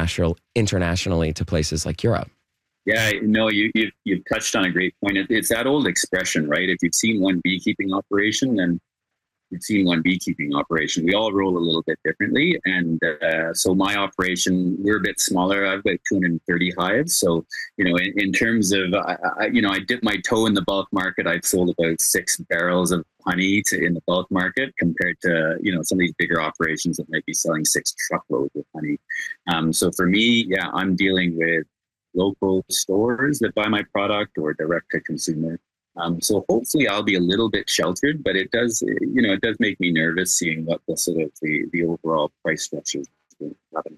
internationally to places like Europe. Yeah, no, you've touched on a great point. It's that old expression, right? If you've seen one beekeeping operation, then you've seen one beekeeping operation. We all roll a little bit differently. And so my operation, we're a bit smaller. I've got 230 hives. So, in terms of, I dipped my toe in the bulk market. I've sold about 6 barrels of honey in the bulk market compared to, some of these bigger operations that might be selling 6 truckloads of honey. So for me, yeah, I'm dealing with local stores that buy my product or direct to consumer. So hopefully I'll be a little bit sheltered, but it does make me nervous seeing what the sort of the overall price structure is happening.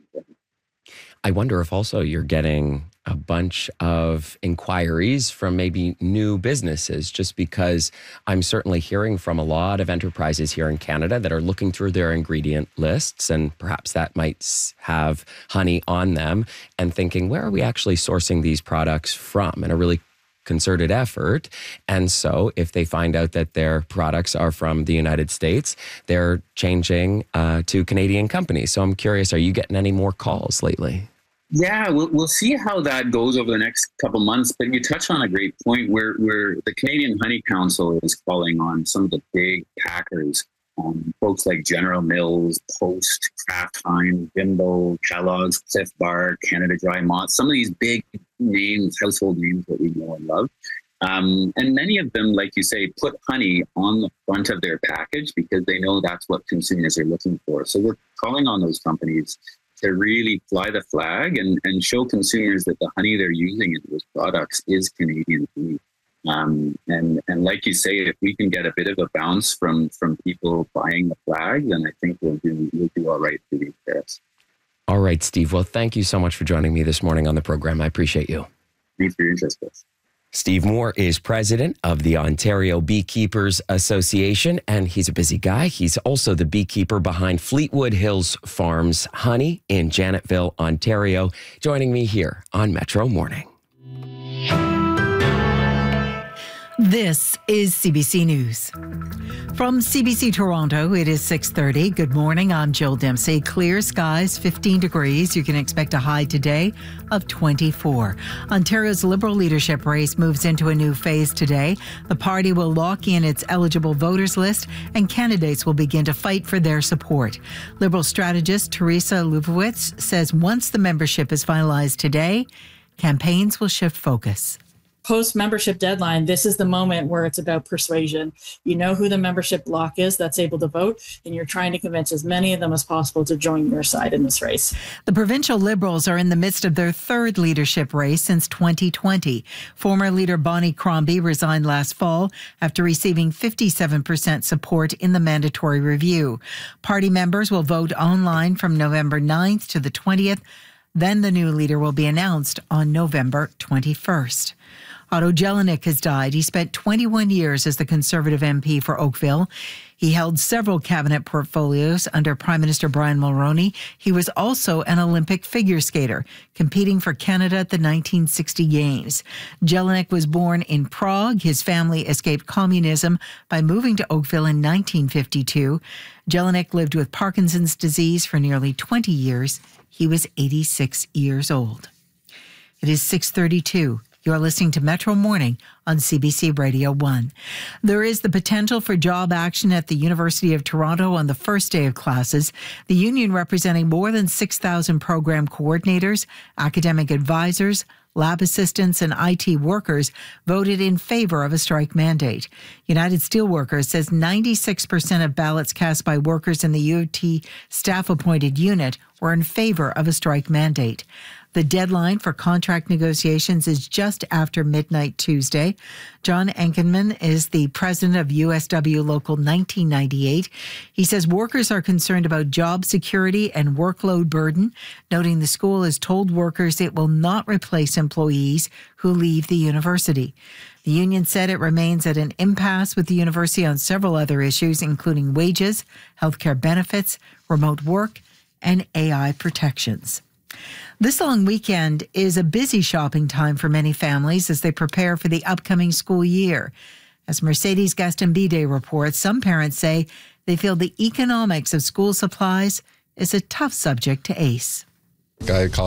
I wonder if also you're getting a bunch of inquiries from maybe new businesses, just because I'm certainly hearing from a lot of enterprises here in Canada that are looking through their ingredient lists, and perhaps that might have honey on them, and thinking, where are we actually sourcing these products from? And a really concerted effort. And so if they find out that their products are from the United States, they're changing to Canadian companies. So I'm curious, are you getting any more calls lately? Yeah, we'll see how that goes over the next couple months. But you touch on a great point where the Canadian Honey Council is calling on some of the big packers, folks like General Mills, Post, Kraft Heinz, Bimbo, Kellogg's, Cliff Bar, Canada Dry Mott, some of these big names, household names that we know and love. And many of them, like you say, put honey on the front of their package because they know that's what consumers are looking for. So we're calling on those companies to really fly the flag and show consumers that the honey they're using in those products is Canadian honey. And like you say, if we can get a bit of a bounce from people buying the flag, then I think we'll do all right through these tariffs. All right, Steve. Well, thank you so much for joining me this morning on the program. I appreciate you. Thanks for your interest, Chris. Steve Moore is president of the Ontario Beekeepers Association, and he's a busy guy. He's also the beekeeper behind Fleetwood Hills Farms Honey in Janetville, Ontario, joining me here on Metro Morning. This is CBC News. From CBC Toronto, it is 6:30. Good morning. I'm Jill Dempsey. Clear skies, 15 degrees. You can expect a high today of 24. Ontario's Liberal leadership race moves into a new phase today. The party will lock in its eligible voters list, and candidates will begin to fight for their support. Liberal strategist Teresa Lubowitz says once the membership is finalized today, campaigns will shift focus. Post-membership deadline, this is the moment where it's about persuasion. You know who the membership bloc is that's able to vote, and you're trying to convince as many of them as possible to join your side in this race. The provincial Liberals are in the midst of their third leadership race since 2020. Former leader Bonnie Crombie resigned last fall after receiving 57% support in the mandatory review. Party members will vote online from November 9th to the 20th. Then the new leader will be announced on November 21st. Otto Jelinek has died. He spent 21 years as the Conservative MP for Oakville. He held several cabinet portfolios under Prime Minister Brian Mulroney. He was also an Olympic figure skater, competing for Canada at the 1960 Games. Jelinek was born in Prague. His family escaped communism by moving to Oakville in 1952. Jelinek lived with Parkinson's disease for nearly 20 years. He was 86 years old. It is 6:32. You're listening to Metro Morning on CBC Radio 1. There is the potential for job action at the University of Toronto on the first day of classes. The union, representing more than 6,000 program coordinators, academic advisors, lab assistants, and IT workers, voted in favor of a strike mandate. United Steelworkers says 96% of ballots cast by workers in the U of T staff-appointed unit were in favor of a strike mandate. The deadline for contract negotiations is just after midnight Tuesday. John Enkenman is the president of USW Local 1998. He says workers are concerned about job security and workload burden, noting the school has told workers it will not replace employees who leave the university. The union said it remains at an impasse with the university on several other issues, including wages, healthcare benefits, remote work, and AI protections. This long weekend is a busy shopping time for many families as they prepare for the upcoming school year. As Mercedes Gaston-Bide reports, some parents say they feel the economics of school supplies is a tough subject to ace. I